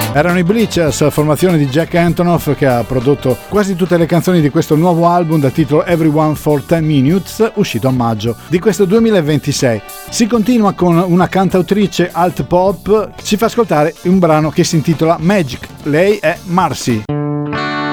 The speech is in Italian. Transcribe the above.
Erano i Bleachers, formazione di Jack Antonoff, che ha prodotto quasi tutte le canzoni di questo nuovo album dal titolo Everyone for 10 Minutes, uscito a maggio di questo 2026. Si continua con una cantautrice alt pop, ci fa ascoltare un brano che si intitola Magic, lei è Marcy.